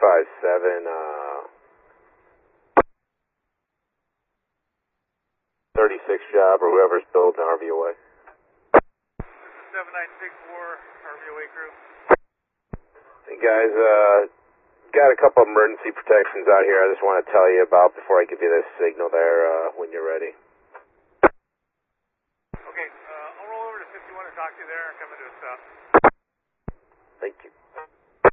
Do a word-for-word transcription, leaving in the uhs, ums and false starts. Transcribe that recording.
five seven, uh, thirty-six job or whoever's building R V O A. seven nine six four, R V O A crew. Hey guys, uh, got a couple emergency protections out here I just want to tell you about before I give you this signal there, uh, when you're ready. Okay, uh, I'll roll over to fifty-one and talk to you there and come into a stop. Thank you.